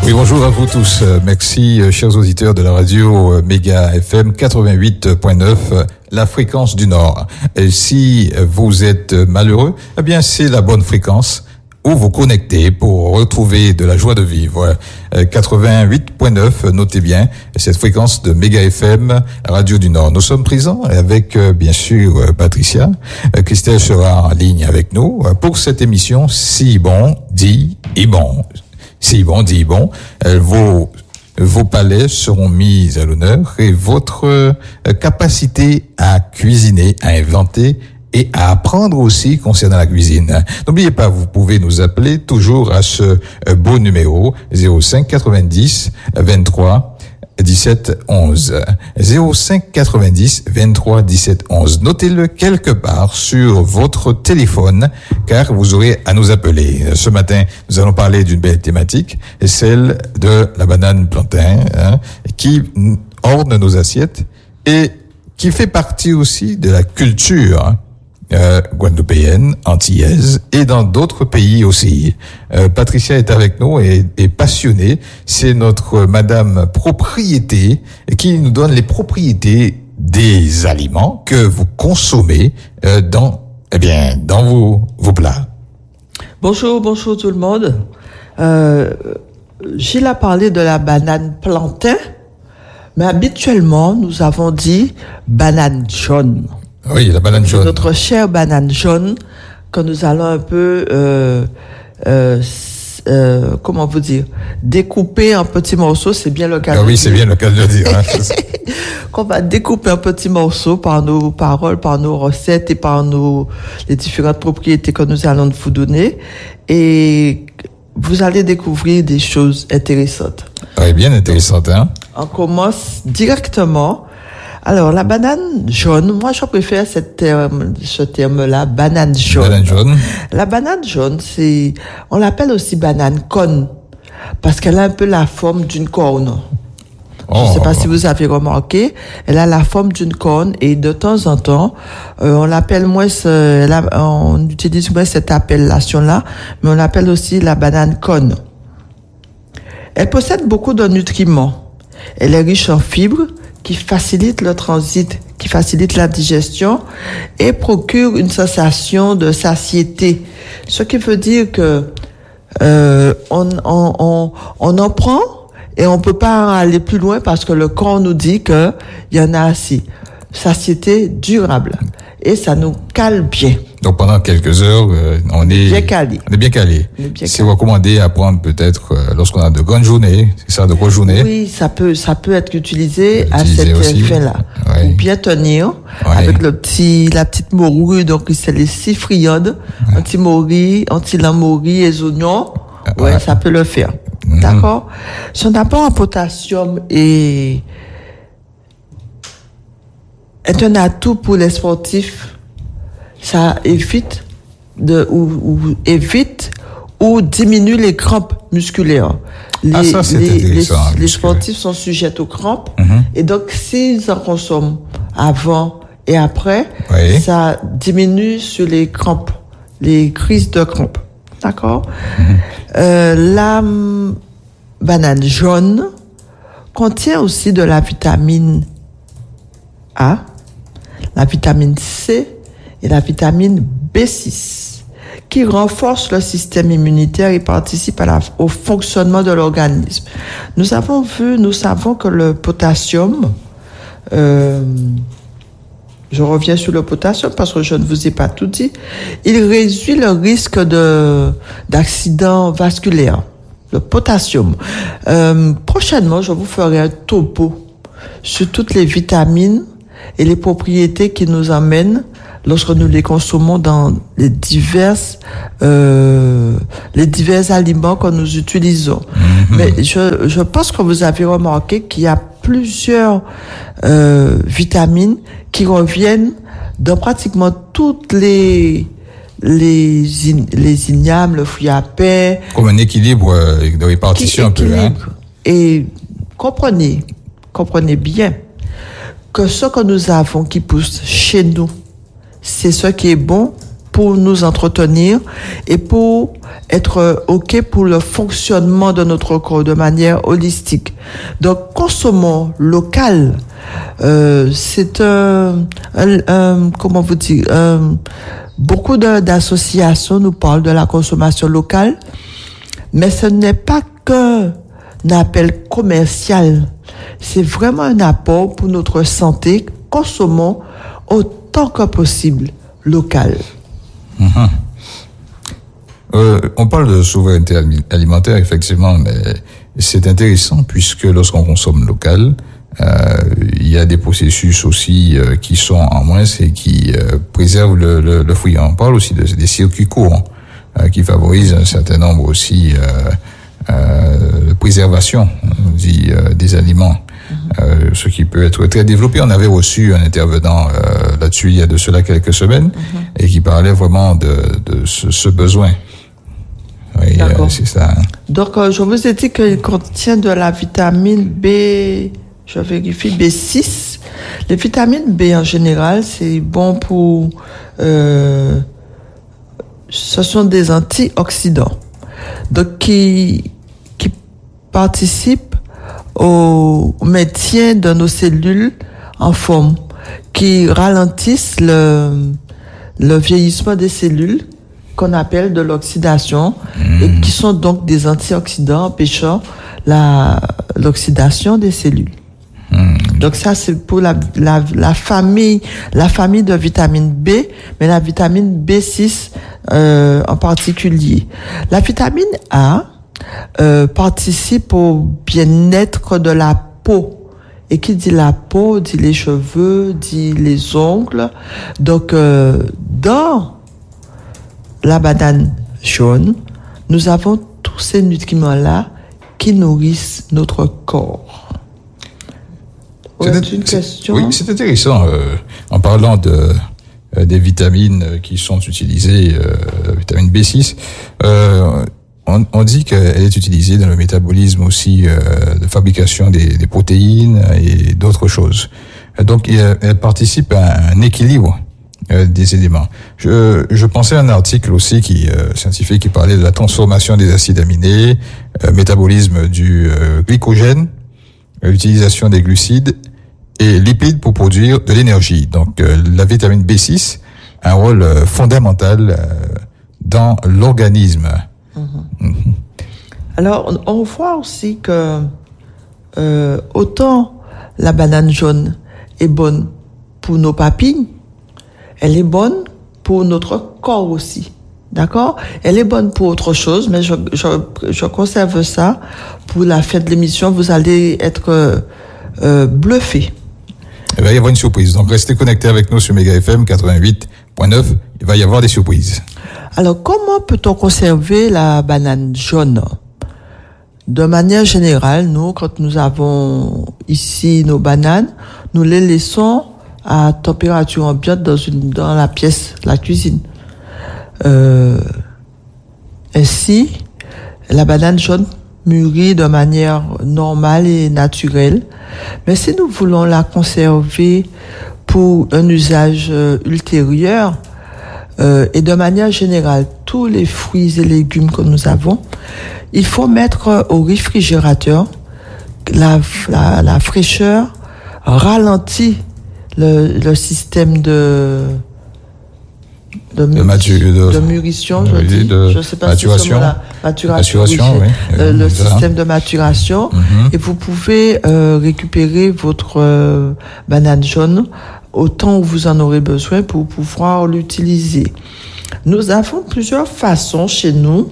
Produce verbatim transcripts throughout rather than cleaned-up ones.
Oui, bonjour à vous tous. Merci, chers auditeurs de la radio Méga F M quatre-vingt-huit point neuf, la fréquence du Nord. Et si vous êtes malheureux, eh bien, c'est la bonne fréquence où vous connectez pour retrouver de la joie de vivre. quatre-vingt-huit point neuf, notez bien, cette fréquence de Méga F M, radio du Nord. Nous sommes présents avec, bien sûr, Patricia. Christelle sera en ligne avec nous pour cette émission Si bon, dit et bon. Si bon, dit bon. Vos, vos palais seront mis à l'honneur et votre capacité à cuisiner, à inventer et à apprendre aussi concernant la cuisine. N'oubliez pas, vous pouvez nous appeler toujours à ce beau numéro zéro cinq quatre-vingt-dix vingt-trois dix-sept onze. zéro cinq quatre-vingt-dix vingt-trois dix-sept onze. Notez-le quelque part sur votre téléphone car vous aurez à nous appeler. Ce matin, nous allons parler d'une belle thématique, celle de la banane plantain, hein, qui orne nos assiettes et qui fait partie aussi de la culture Euh, guadeloupéenne, antillaise et dans d'autres pays aussi. Euh, Patricia est avec nous et est passionnée. C'est notre madame propriété qui nous donne les propriétés des aliments que vous consommez euh, dans, eh bien, dans vos, vos plats. Bonjour, bonjour tout le monde. Euh, Gilles a parlé de la banane plantain, mais habituellement, nous avons dit banane jaune. Oui, la banane jaune. Notre chère banane jaune, que nous allons un peu, euh, euh, euh, comment vous dire, découper en petits morceaux, c'est bien le cas ah de oui, dire. c'est bien le cas de le dire. Hein. Qu'on va découper en petits morceaux par nos paroles, par nos recettes et par nos, les différentes propriétés que nous allons vous donner. Et vous allez découvrir des choses intéressantes. Oui, bien intéressantes, hein. On commence directement. Alors, la banane jaune, moi, je préfère cette terme, ce terme-là, banane jaune. Banane jaune. La banane jaune, c'est, on l'appelle aussi banane cône, parce qu'elle a un peu la forme d'une corne. Oh. Je ne sais pas si vous avez remarqué, elle a la forme d'une corne et de temps en temps, euh, on l'appelle moins, ce, elle a, on utilise moins cette appellation-là, mais on l'appelle aussi la banane cône. Elle possède beaucoup de nutriments. Elle est riche en fibres, qui facilite le transit, qui facilite la digestion et procure une sensation de satiété. Ce qui veut dire que euh, on, on, on, on en prend et on peut pas aller plus loin parce que le corps nous dit que il y en a assez. Satiété durable. Et ça nous cale bien. Donc pendant quelques heures, euh, on est bien calé. On est bien calé. C'est recommandé à prendre peut-être euh, lorsqu'on a de grandes journées, c'est ça, de grosses journées. Oui, ça peut, ça peut être utilisé peut à utiliser cette fin-là. Ouais. Pour bien tenir, ouais. avec le petit, la petite morue, donc c'est les six friandes, ouais. un petit morue, un petit lamori et les oignons. Ouais, ouais, ça peut le faire. Mm-hmm. D'accord? Son apport en potassium est, est un atout pour les sportifs. Ça évite de, ou, ou évite ou diminue les crampes musculaires. Les, ah, ça, c'est les, intéressant. Les, les sportifs sont sujets aux crampes. Mm-hmm. Et donc, s'ils en consomment avant et après, oui. ça diminue sur les crampes, les crises de crampes. D'accord? Mm-hmm. Euh, la banane jaune contient aussi de la vitamine A, la vitamine C et la vitamine B six, qui renforcent le système immunitaire et participent à la, au fonctionnement de l'organisme. Nous avons vu, nous savons que le potassium, euh, je reviens sur le potassium parce que je ne vous ai pas tout dit, il réduit le risque de, d'accident vasculaire. Le potassium. Euh, prochainement, je vous ferai un topo sur toutes les vitamines et les propriétés qui nous amènent lorsque nous les consommons dans les diverses, euh, les divers aliments que nous utilisons. Mm-hmm. Mais je, je pense que vous avez remarqué qu'il y a plusieurs euh, vitamines qui reviennent dans pratiquement toutes les les in, les ignames, le fruit à pain. Comme un équilibre euh, de répartition un peu. Hein? Et comprenez, comprenez bien que ce que nous avons qui pousse chez nous, c'est ce qui est bon pour nous entretenir et pour être OK pour le fonctionnement de notre corps de manière holistique. Donc, consommons local. Euh, c'est un, un, un, comment vous dire, un, beaucoup de, d'associations nous parlent de la consommation locale, mais ce n'est pas qu'un appel commercial. C'est vraiment un apport pour notre santé. Consommons autant que possible local. Mmh. Euh, on parle de souveraineté alimentaire, effectivement, mais c'est intéressant puisque lorsqu'on consomme local, euh, il y a des processus aussi euh, qui sont en moins et qui euh, préservent le, le, le fruit. On parle aussi de, des circuits courts euh, qui favorisent un certain nombre aussi euh, euh, de préservation, on dit, euh, des aliments. Euh, ce qui peut être très développé. On avait reçu un intervenant euh, là-dessus il y a de cela quelques semaines mm-hmm. et qui parlait vraiment de, de ce, ce besoin. Oui, d'accord. Euh, c'est ça. Hein. Donc, euh, je vous ai dit qu'il contient de la vitamine B, je vérifie, B six. Les vitamines B en général, c'est bon pour... Euh, ce sont des antioxydants. Donc, qui, qui participent au maintien de nos cellules en forme, qui ralentissent le, le vieillissement des cellules, qu'on appelle de l'oxydation, mmh. et qui sont donc des antioxydants empêchant la, l'oxydation des cellules. Mmh. Donc ça, c'est pour la, la, la famille, la famille de vitamine B, mais la vitamine B six euh, en particulier. La vitamine A, Euh, participe au bien-être de la peau. Et qui dit la peau, dit les cheveux, dit les ongles. Donc, euh, dans la banane jaune, nous avons tous ces nutriments-là qui nourrissent notre corps. C'est, ouais, une question? Oui, c'est intéressant. Euh, en parlant de euh, des vitamines qui sont utilisées, euh, vitamine B six, euh, On, on dit qu'elle est utilisée dans le métabolisme aussi euh, de fabrication des, des protéines et d'autres choses. Donc, elle, elle participe à un équilibre euh, des éléments. Je, je pensais à un article aussi qui euh, scientifique qui parlait de la transformation des acides aminés, euh, métabolisme du euh, glycogène, euh, utilisation des glucides et lipides pour produire de l'énergie. Donc, euh, la vitamine B six a un rôle euh, fondamental euh, dans l'organisme. Mmh. Alors, on, on voit aussi que euh, autant la banane jaune est bonne pour nos papilles, elle est bonne pour notre corps aussi. D'accord? Elle est bonne pour autre chose, mais je, je, je conserve ça pour la fin de l'émission. Vous allez être euh, bluffés. Il va y avoir une surprise. Donc, restez connectés avec nous sur Méga F M quatre-vingt-huit point neuf. Il va y avoir des surprises. Alors, comment peut-on conserver la banane jaune? De manière générale, nous, quand nous avons ici nos bananes, nous les laissons à température ambiante dans une, dans la pièce, la cuisine. Euh, ainsi, la banane jaune mûrit de manière normale et naturelle. Mais si nous voulons la conserver pour un usage euh, ultérieur, euh, et de manière générale, tous les fruits et légumes que nous avons, il faut mettre au réfrigérateur. La, la, la fraîcheur ralentit le, le système de de, de, matu, de, de mûrition, je oui, dis, de je sais pas maturation, si c'est la maturation, maturation oui, oui, le, le ça. système de maturation, mm-hmm. Et vous pouvez euh, récupérer votre euh, banane jaune autant où vous en aurez besoin pour pouvoir l'utiliser. Nous avons plusieurs façons chez nous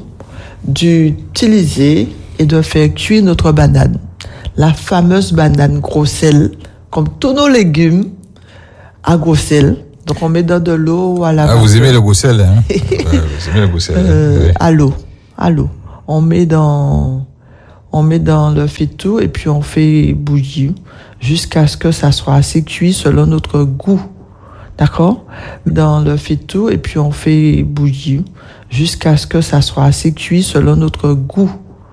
d'utiliser et de faire cuire notre banane. La fameuse banane gros sel, comme tous nos légumes à gros sel. Donc on met dans de l'eau à la. Ah, vous aimez le gros sel, hein? Ouais, vous aimez le gros sel. Euh, oui. À l'eau, à l'eau. On met dans, on met dans le faitout et puis on fait bouillir jusqu'à ce que ça soit assez cuit selon notre goût. D'accord? Dans le faitout et puis on fait bouillir jusqu'à ce que ça soit assez cuit selon notre goût.